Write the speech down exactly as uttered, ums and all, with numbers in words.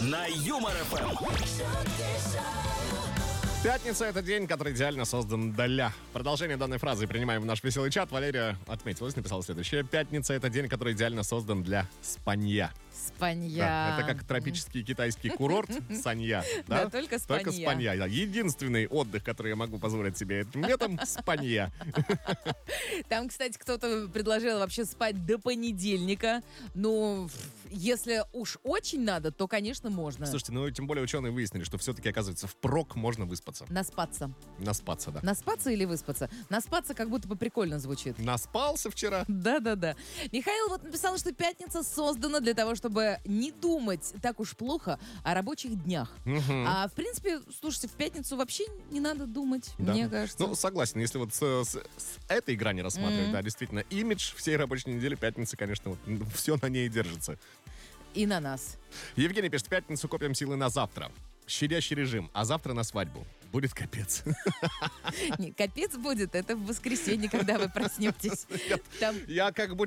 на Юмор эф эм. Пятница — это день, который идеально создан для. Продолжение данной фразы принимаем в наш веселый чат. Валерия отметилась, написала следующее. Пятница — это день, который идеально создан для спанья. Спанья. Да, это как тропический китайский курорт Санья. Да, Да, только спанья. Только спанья. Да. Единственный отдых, который я могу позволить себе этим летом — спанья. Там, кстати, кто-то предложил вообще спать до понедельника. Ну, если уж очень надо, то, конечно, можно. Слушайте, ну тем более ученые выяснили, что все-таки, оказывается, впрок можно выспаться. Наспаться. Наспаться, да. Наспаться или выспаться? Наспаться как будто бы прикольно звучит. Наспался вчера. Да-да-да. Михаил вот написал, что пятница создана для того, чтобы не думать так уж плохо о рабочих днях. Мгм. А в принципе, слушайте, в пятницу вообще не надо думать, Да. мне кажется. Ну, согласен, если вот с, с- с этой грани рассматривать, да, действительно, имидж всей рабочей недели пятницы, конечно, вот, все на ней держится. И на нас. Евгений пишет: в пятницу копим силы на завтра. Щадящий режим, а завтра на свадьбу. Будет капец. Не, капец будет, это в воскресенье, когда вы проснетесь. Там Я как будто